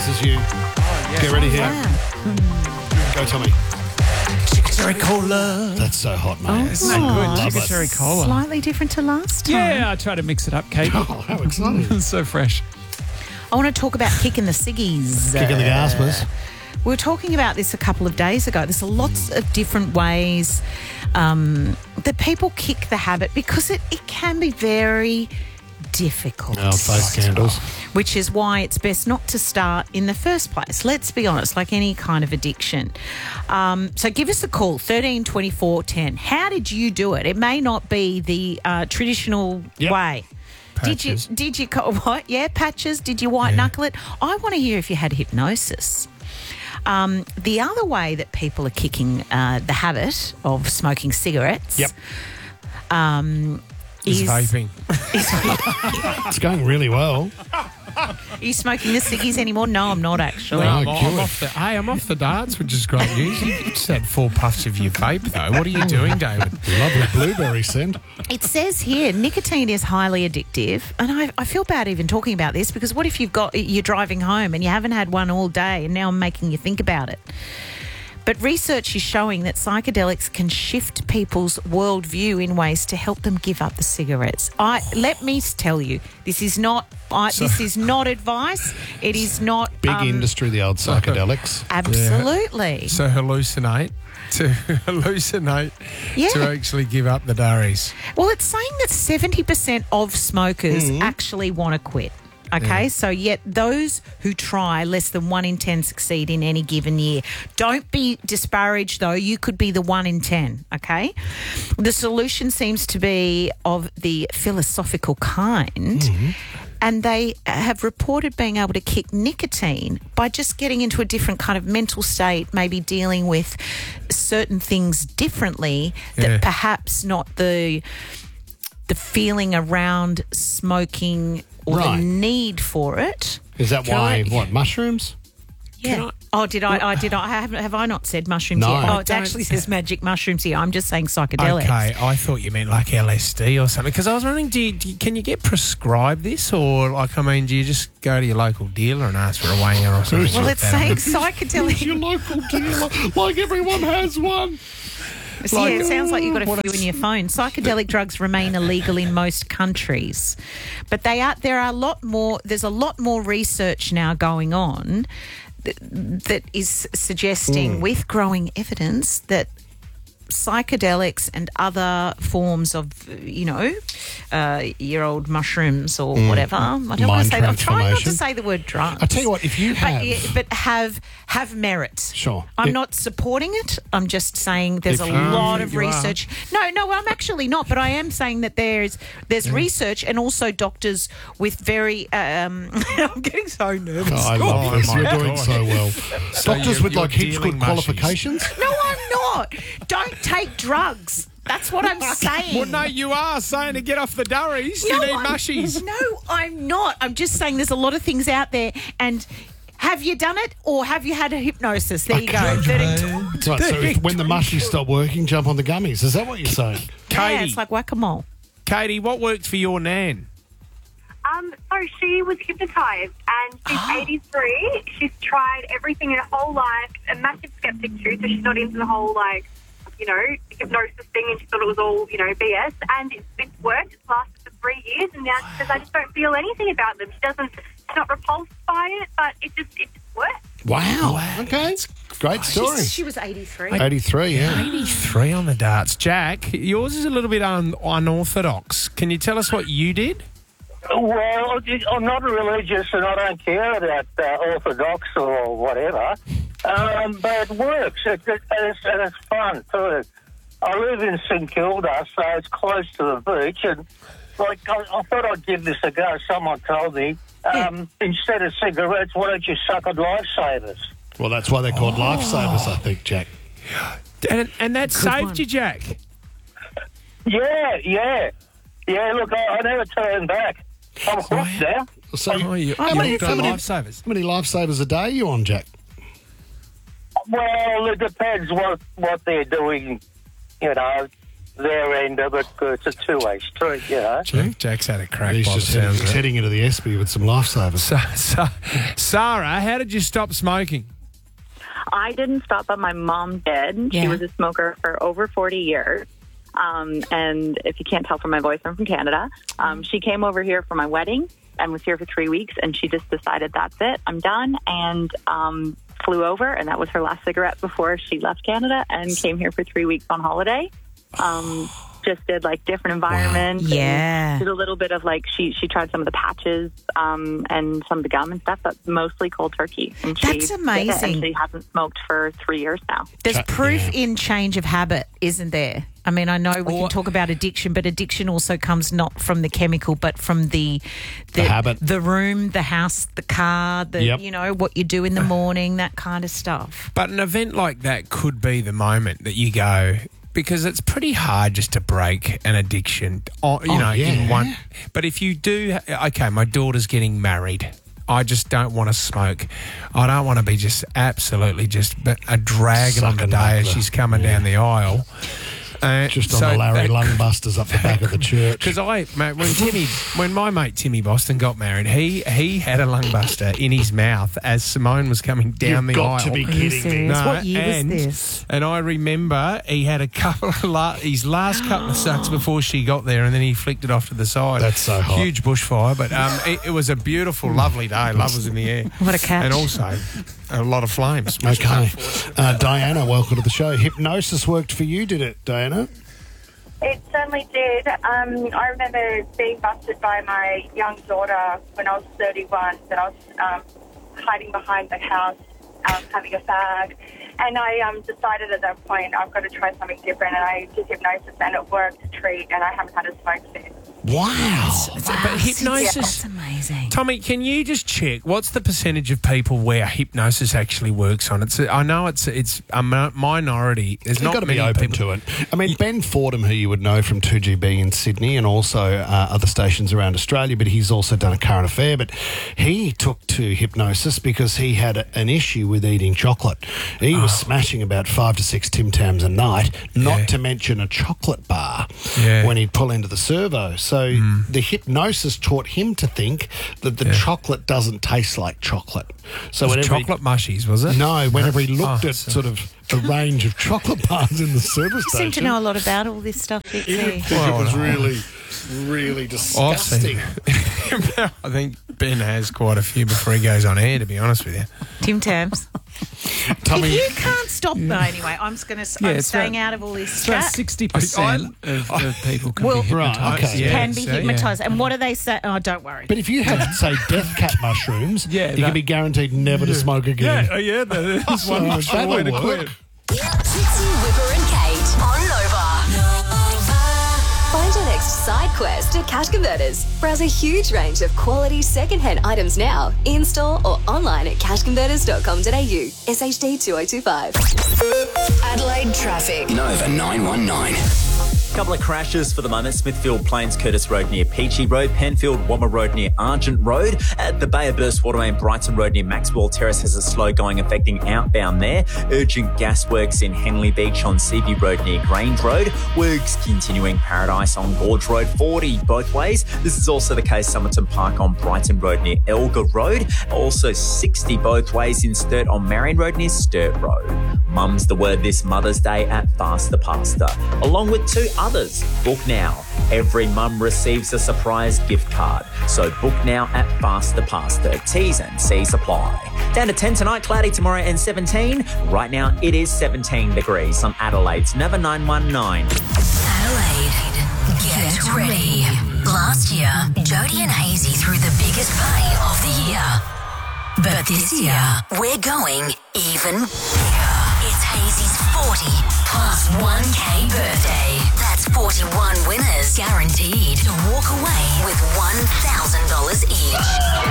This is you. Get ready here. Go, Tommy. Cherry cola. That's so hot, mate. Isn't that good? Love Chicken it. cherry cola. Slightly different to last time. Yeah, I try to mix it up, Kate. Oh, how exciting. So fresh. I want to talk about kicking the ciggies. Kicking the gaspers. We were talking about this a couple of days ago. There's lots of different ways that people kick the habit because it can be very difficult. Oh, face candles. Which is why it's best not to start in the first place. Let's be honest, like any kind of addiction. So give us a call, 13 24 10. How did you do it? It may not be the traditional way. Patches. Did you what? Yeah, patches. Did you white knuckle it? I want to hear if you had hypnosis. The other way that people are kicking the habit of smoking cigarettes Yep. Is vaping. It's going really well. Are you smoking the ciggies anymore? No, I'm not actually. No. I'm off the darts, which is great news. You just had 4 puffs of your vape, though. What are you doing, David? Lovely blueberry scent. It says here nicotine is highly addictive, and I feel bad even talking about this because what if you're driving home and you haven't had one all day, and now I'm making you think about it. But research is showing that psychedelics can shift people's worldview in ways to help them give up the cigarettes. Let me tell you, this is not advice. It is not Big industry, the old psychedelics. absolutely. So hallucinate Yeah. to actually give up the durries. Well, it's saying that 70% of smokers actually want to quit. Okay, so yet those who try, less than 1 in 10 succeed in any given year. Don't be disparaged, though. You could be the 1 in 10, okay? The solution seems to be of the philosophical kind, and they have reported being able to kick nicotine by just getting into a different kind of mental state, maybe dealing with certain things differently that perhaps not the feeling around smoking or the need for it. Is that why, mushrooms? Yeah. Did I? Have I not said mushrooms No. yet? Oh, it actually says magic mushrooms here. I'm just saying psychedelics. Okay, I thought you meant like LSD or something. Because I was wondering, can you get prescribed this? Or, do you just go to your local dealer and ask for a wanger or something? Well, it's saying It's your psychedelic. local dealer, like everyone has one. It sounds like you've got a few in your phone. Psychedelic drugs remain illegal in most countries, but there's a lot more research now going on that is suggesting, with growing evidence, that psychedelics and other forms of, your old mushrooms or whatever. I don't want to say that. I'm trying not to say the word drugs. I tell you what, if you have... But have merit. Sure. I'm not supporting it. I'm just saying there's a lot of research. No, I'm actually not. But I am saying that there's research and also doctors with very... I'm getting so nervous. I love this. You're doing God. so well. So Doctors with you're heaps good dealing qualifications. No, I'm not. Don't take drugs. That's what I'm saying. Well, no, you are saying to get off the durries. You need mushies. No, I'm not. I'm just saying there's a lot of things out there. And have you done it or have you had a hypnosis? There you go. That's right. So when the mushies stop working, jump on the gummies. Is that what you're saying? Yeah, Katie, it's like whack-a-mole. Katie, what worked for your nan? So she was hypnotised and she's 83. She's tried everything in her whole life. A massive skeptic too, so she's not into the whole, hypnosis thing, and she thought it was all, BS. And it's worked. It's lasted for 3 years, and now she says, I just don't feel anything about them. She's not repulsed by it, but it just works. Wow. Okay. Great story. She was 83. 83, yeah. 83 on the darts. Jack, yours is a little bit unorthodox. Can you tell us what you did? Well, I'm not religious and I don't care about orthodox or whatever, but it works. It's fun too. I live in St Kilda, so it's close to the beach, and I thought I'd give this a go. Someone told me, instead of cigarettes, why don't you suck on lifesavers? Well, that's why they're called lifesavers, I think, Jack. And that saved you, Jack? Yeah. Look, I never turned back. I'm hooked now. So, how many lifesavers? How many lifesavers a day are you on, Jack? Well, it depends what they're doing, their end of it. It's a two-way street, you know. Jack's had a crack. He's by just the sounds of it. heading into the Espy with some lifesavers. Sarah, how did you stop smoking? I didn't stop, but my mom did. Yeah. She was a smoker for over 40 years. And if you can't tell from my voice, I'm from Canada. She came over here for my wedding and was here for 3 weeks, and she just decided, that's it, I'm done, and flew over, and that was her last cigarette before she left Canada and came here for 3 weeks on holiday. Just did like different environments. Wow. Yeah. Did a little bit of like, she tried some of the patches and some of the gum and stuff, but mostly cold turkey. And That's amazing. And she hasn't smoked for 3 years now. There's proof in change of habit, isn't there? I mean, I know we can talk about addiction, but addiction also comes not from the chemical, but from the habit, the room, the house, the car, you know, what you do in the morning, that kind of stuff. But an event like that could be the moment that you go, because it's pretty hard just to break an addiction, in one. But if you do, okay, my daughter's getting married. I just don't want to smoke. I don't want to be just absolutely just a dragon on the day as she's coming down the aisle. Just on the Larry Lungbusters up the back of the church. Because when my mate Timmy Boston got married, he had a lungbuster in his mouth as Simone was coming down the aisle. You've got to be kidding me. No, what year was this? And I remember he had a couple of his last couple of sucks before she got there, and then he flicked it off to the side. That's so hot. Huge bushfire, but it was a beautiful, lovely day. Love was in the air. What a catch. And also a lot of flames. Okay. Diana, welcome to the show. Hypnosis worked for you, did it, Diana? It certainly did. I remember being busted by my young daughter when I was 31, that I was hiding behind the house, having a fag. And I decided at that point I've got to try something different, and I did hypnosis, and it worked a treat, and I haven't had a smoke since. Wow. But hypnosis... That's amazing. Tommy, can you just check what's the percentage of people where hypnosis actually works on? I know it's a minority. There's not got to many be open people to it. I mean, Ben Fordham, who you would know from 2GB in Sydney and also other stations around Australia, but he's also done a current affair. But he took to hypnosis because he had an issue with eating chocolate. He was smashing about 5 to 6 Tim Tams a night, not to mention a chocolate bar when he'd pull into the servo. So the hypnosis taught him to think that the chocolate doesn't taste like chocolate. So whenever chocolate mushies, was it? No, whenever he looked at sort of a range of chocolate bars in the service You station. seem to know a lot about all this stuff, Dixie. It was really disgusting. I think Ben has quite a few before he goes on air, to be honest with you. Tim Tams. Tommy, If you can't stop, though, anyway, I'm staying out of all this chat. 60% of people can be hypnotised. Right, okay. Can be hypnotised. And what do they say? Oh, don't worry. but if you had, say, death cat mushrooms, you can be guaranteed never to smoke again. That's one much that'll way to work. quit. Trixie, Whipper and Kate on Nova. Find your next side quest at Cash Converters. Browse a huge range of quality second-hand items now, in-store or online at cashconverters.com.au. SHD 2025. Adelaide traffic. Nova 919. Couple of crashes for the moment. Smithfield Plains Curtis Road near Peachy Road, Penfield Wommer Road near Argent Road. At the Bay of Burst Waterway and Brighton Road near Maxwell Terrace has a slow going affecting outbound there. Urgent gas works in Henley Beach on Seaview Road near Grange Road. Works continuing Paradise on Gorge Road, 40 both ways. This is also the case Somerton Park on Brighton Road near Elgar Road. Also 60 both ways in Sturt on Marion Road near Sturt Road. Mum's the word this Mother's Day at Faster Pasta, along with 2 others. Book now. Every mum receives a surprise gift card. So book now at Faster Pasta. T's and C's apply. Down to 10 tonight, cloudy tomorrow and 17. Right now it is 17 degrees on Adelaide's Nova 919. Adelaide, get ready. Last year, Jodie and Hazy threw the biggest party of the year. But this year, we're going even bigger. It's Hazy's 40 plus 1K birthday. That's 41 winners guaranteed to walk away with $1,000 each.